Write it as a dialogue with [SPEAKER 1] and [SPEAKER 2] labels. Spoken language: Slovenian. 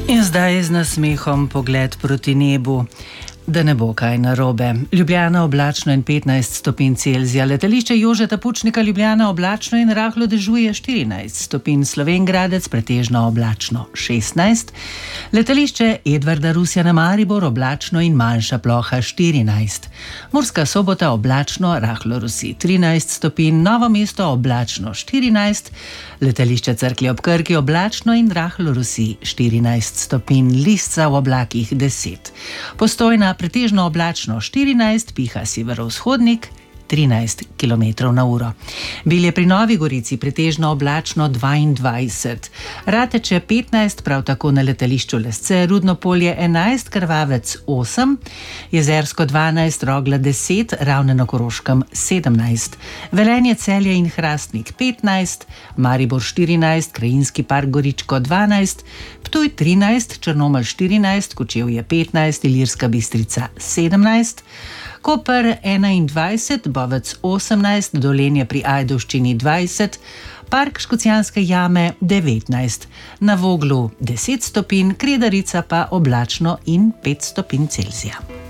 [SPEAKER 1] In zdaj z nasmehom pogled proti nebu. Da ne bo kaj narobe. Ljubljana oblačno in 15 stopinj Celzija. Letališče Jožeta Pučnika Ljubljana oblačno in rahlo dežuje 14 stopinj. Slovenj Gradec pretežno oblačno 16. Letališče Edvarda Rusjana Maribor oblačno in manjša ploha 14. Murska Sobota oblačno, rahlo rosi 13 stopinj. Novo mesto oblačno 14. Letališče Cerklje ob Krki oblačno in rahlo rosi 14 stopinj. Lisca v oblakih 10. Postojna pretežno oblačno 14, piha severovzhodnik 13 km/h. Bilje pri Novi Gorici pretežno oblačno 22, Rateče 15, prav tako na letališču Lesce, Rudno Polje 11, Krvavec 8, Jezersko 12, Rogla 10, Ravne na Koroškem 17, Velenje, Celje in Hrastnik 15, Maribor 14, Krajinski park Goričko 12, Ptuj 13, Črnomelj 14, Kočevje 15, Ilirska Bistrica 17, Koper 21, Bovec 18, Dolenje pri Ajdovščini 20, Park Škocjanske jame 19, na Voglu 10 stopinj, Kredarica pa oblačno in 5 stopinj Celzija.